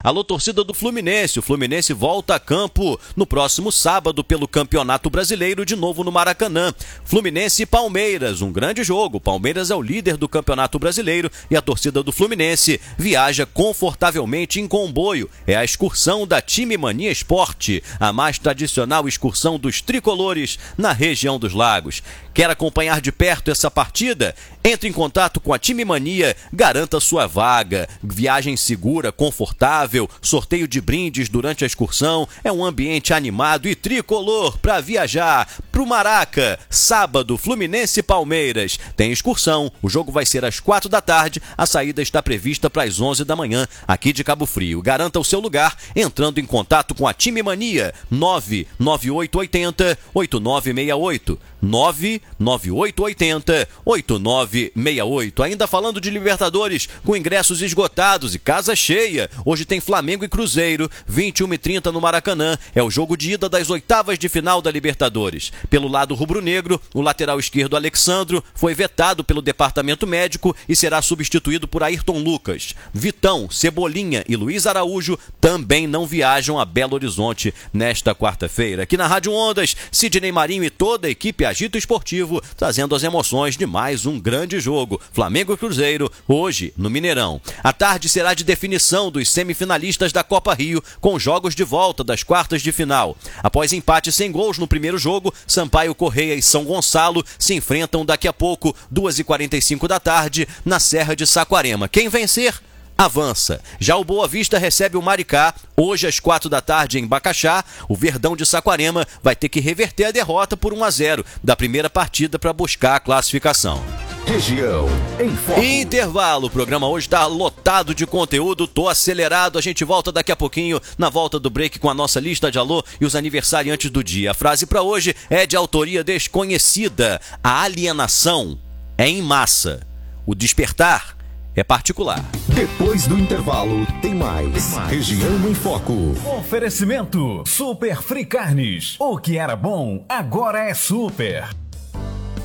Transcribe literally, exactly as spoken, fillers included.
Alô, torcida do Fluminense. O Fluminense volta a campo no próximo sábado pelo Campeonato Brasileiro, de novo no Maracanã. Fluminense e Palmeiras, um grande jogo. Palmeiras é o líder do Campeonato Brasileiro e a torcida do Fluminense viaja confortavelmente em comboio. É a excursão da Time Mania Esporte, a mais tradicional excursão dos tricolores na região dos Lagos. Quer acompanhar de perto essa partida? Entre em contato com a Time Mania, garanta sua vaga. Viagem segura, confortável, sorteio de brindes durante a excursão. É um ambiente animado e tricolor para viajar pro Maraca. Sábado, Fluminense e Palmeiras. Tem excursão. O jogo vai ser às quatro da tarde. A saída está prevista para as onze da manhã, aqui de Cabo Frio. Garanta o seu lugar entrando em contato com a Time Mania. nove nove oito oito zero oito nove seis oito. nove nove oito oito zero oito nove seis oito. Ainda falando de Libertadores, com ingressos esgotados e casa cheia. Hoje tem Flamengo e Cruzeiro, vinte e uma e trinta no Maracanã. É o jogo de ida das oitavas de final da Libertadores. Pelo lado rubro-negro, o lateral esquerdo Alexandro foi vetado pelo departamento médico e será substituído por Ayrton Lucas. Vitão, Cebolinha e Luiz Araújo também não viajam a Belo Horizonte nesta quarta-feira. Aqui na Rádio Ondas, Sidney Marinho e toda a equipe Agito Esportivo trazendo as emoções de mais um grande jogo. Flamengo e Cruzeiro, hoje no Mineirão. A tarde será de definição dos semifinalistas da Copa Rio, com jogos de volta das quartas de final. Após empate sem gols no primeiro jogo, Sampaio Correia e São Gonçalo se enfrentam daqui a pouco, duas e quarenta e cinco da tarde, na Serra de Saquarema. Quem vencer, avança. Já o Boa Vista recebe o Maricá, hoje às quatro da tarde em Bacaxá. O Verdão de Saquarema vai ter que reverter a derrota por um a zero da primeira partida para buscar a classificação. Região em Foco. Intervalo, o programa hoje está lotado de conteúdo, tô acelerado, a gente volta daqui a pouquinho, na volta do break, com a nossa lista de alô e os aniversariantes do dia. A frase para hoje é de autoria desconhecida: a alienação é em massa, o despertar é particular. Depois do intervalo, tem mais. Tem mais. Região em Foco. Oferecimento Super Free Carnes. O que era bom, agora é super.